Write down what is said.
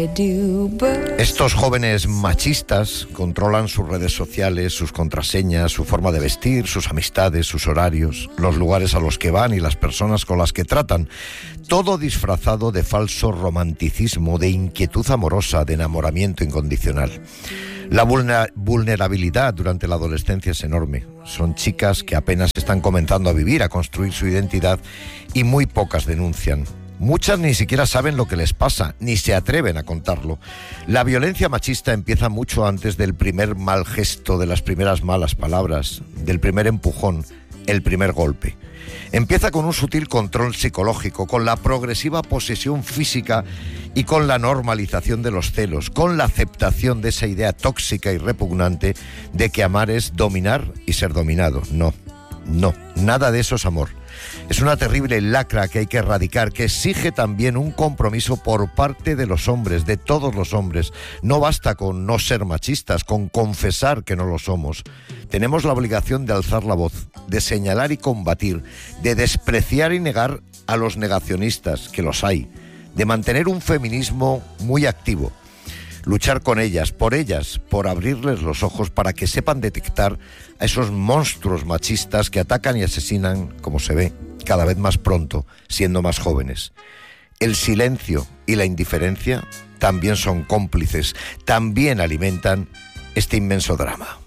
Estos jóvenes machistas controlan sus redes sociales, sus contraseñas, su forma de vestir, sus amistades, sus horarios, los lugares a los que van y las personas con las que tratan. Todo disfrazado de falso romanticismo, de inquietud amorosa, de enamoramiento incondicional. La vulnerabilidad durante la adolescencia es enorme. Son chicas que apenas están comenzando a vivir, a construir su identidad, y muy pocas denuncian. Muchas ni siquiera saben lo que les pasa, ni se atreven a contarlo. La violencia machista empieza mucho antes del primer mal gesto, de las primeras malas palabras, del primer empujón, el primer golpe. Empieza con un sutil control psicológico, con la progresiva posesión física y con la normalización de los celos, con la aceptación de esa idea tóxica y repugnante de que amar es dominar y ser dominado. No, nada de eso es amor. Es una terrible lacra que hay que erradicar, que exige también un compromiso por parte de los hombres, de todos los hombres. No basta con no ser machistas, con confesar que no lo somos. Tenemos la obligación de alzar la voz, de señalar y combatir, de despreciar y negar a los negacionistas, que los hay, de mantener un feminismo muy activo. Luchar con ellas, por abrirles los ojos para que sepan detectar a esos monstruos machistas que atacan y asesinan, como se ve, cada vez más pronto, siendo más jóvenes. El silencio y la indiferencia también son cómplices, también alimentan este inmenso drama.